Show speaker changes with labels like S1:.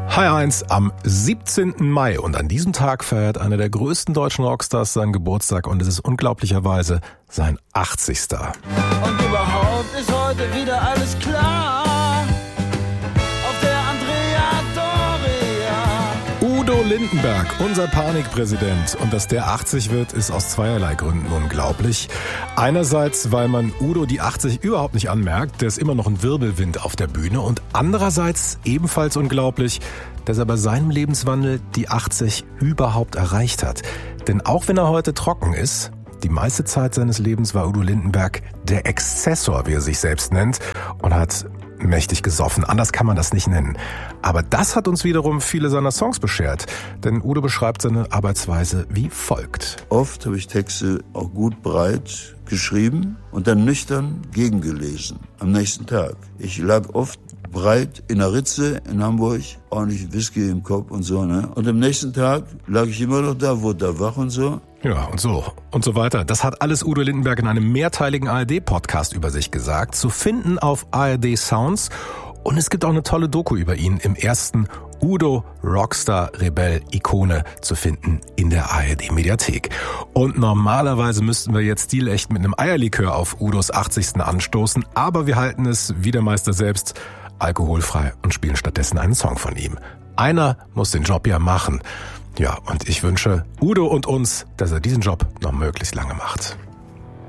S1: H1 am 17. Mai und an diesem Tag feiert einer der größten deutschen Rockstars seinen Geburtstag und es ist unglaublicherweise sein 80.
S2: Und überhaupt ist heute wieder alles klar auf der Andrea Doria.
S1: Udo Lindenberg, unser Panikpräsident. Und dass der 80 wird, ist aus zweierlei Gründen unglaublich. Einerseits, weil man Udo die 80 überhaupt nicht anmerkt, der ist immer noch ein Wirbelwind auf der Bühne. Und andererseits ebenfalls unglaublich, dass er bei seinem Lebenswandel die 80 überhaupt erreicht hat. Denn auch wenn er heute trocken ist, die meiste Zeit seines Lebens war Udo Lindenberg der Exzessor, wie er sich selbst nennt, und hat mächtig gesoffen. Anders kann man das nicht nennen. Aber das hat uns wiederum viele seiner Songs beschert. Denn Udo beschreibt seine Arbeitsweise wie folgt.
S3: Oft habe ich Texte auch gut breit geschrieben und dann nüchtern gegengelesen am nächsten Tag. Ich lag oft breit in der Ritze in Hamburg, ordentlich Whisky im Kopf und so, ne? Und am nächsten Tag lag ich immer noch da, wurde da wach und so.
S1: Ja, und so weiter. Das hat alles Udo Lindenberg in einem mehrteiligen ARD-Podcast über sich gesagt. Zu finden auf ARD Sounds. Und es gibt auch eine tolle Doku über ihn im ersten Udo Rockstar Rebell Ikone zu finden in der ARD-Mediathek. Und normalerweise müssten wir jetzt stilecht mit einem Eierlikör auf Udos 80. anstoßen. Aber wir halten es, wie der Meister selbst, alkoholfrei und spielen stattdessen einen Song von ihm. Einer muss den Job ja machen. Ja, und ich wünsche Udo und uns, dass er diesen Job noch möglichst lange macht.